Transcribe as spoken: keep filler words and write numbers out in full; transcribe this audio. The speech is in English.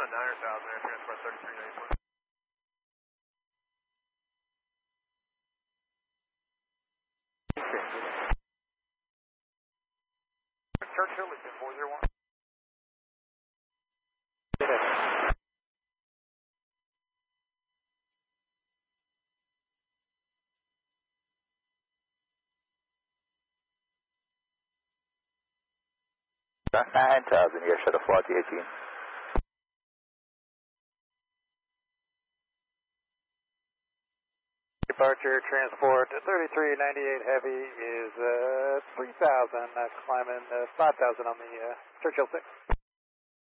nine thousand, air transport thirty-three ninety-four. Churchill, is it four zero one? nine thousand, yes, shuttle forty eighteen. Departure transport thirty-three ninety-eight heavy is uh, three thousand, uh, climbing uh, five thousand on the uh, Churchill six.